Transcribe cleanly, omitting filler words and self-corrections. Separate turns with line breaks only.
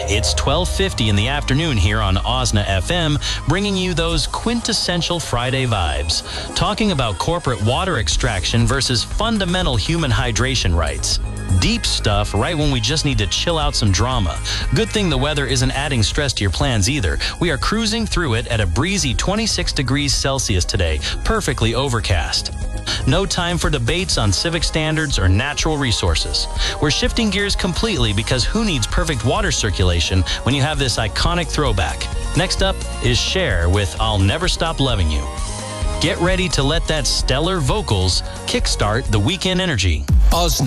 It's 12:50 in the afternoon here on OSNA FM, bringing you those quintessential Friday vibes, talking about corporate water extraction versus fundamental human hydration rights. Deep stuff right when we just need to chill out some drama. Good thing the weather isn't adding stress to your plans either. We are cruising through it at a breezy 26 degrees Celsius today, perfectly overcast. No time for debates on civic standards or natural resources. We're shifting gears completely because who needs perfect water circulation when you have this iconic throwback? Next up is Cher with I'll Never Stop Loving You. Get ready to let that stellar vocals kickstart the weekend energy.
OSNA.